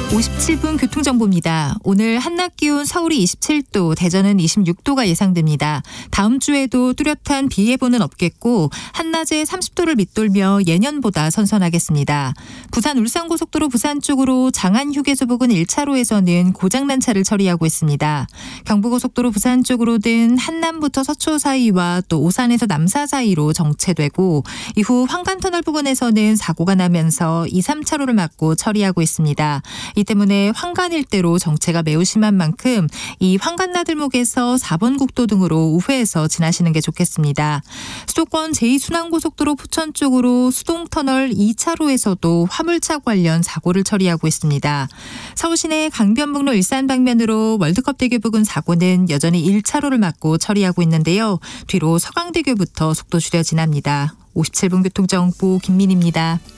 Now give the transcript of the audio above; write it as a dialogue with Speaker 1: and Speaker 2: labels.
Speaker 1: 57분 교통정보입니다. 오늘 한낮 기온 서울이 27도, 대전은 26도가 예상됩니다. 다음 주에도 뚜렷한 비 예보는 없겠고 한낮에 30도를 밑돌며 예년보다 선선하겠습니다. 부산 울산고속도로 부산 쪽으로 장안 휴게소 부근 1차로에서는 고장난 차를 처리하고 있습니다. 경부고속도로 부산 쪽으로는 한남부터 서초 사이와 또 오산에서 남사 사이로 정체되고 이후 황간터널 부근에서는 사고가 나면서 2, 3차로를 막고 처리하고 있습니다. 이 때문에 황간 일대로 정체가 매우 심한 만큼 이 황간나들목에서 4번 국도 등으로 우회해서 지나시는 게 좋겠습니다. 수도권 제2순환고속도로 포천 쪽으로 수동터널 2차로에서도 화물차 관련 사고를 처리하고 있습니다. 서울시내 강변북로 일산 방면으로 월드컵대교 부근 사고는 여전히 1차로를 막고 처리하고 있는데요. 뒤로 서강대교부터 속도 줄여 지납니다. 57분 교통정보 김민희입니다.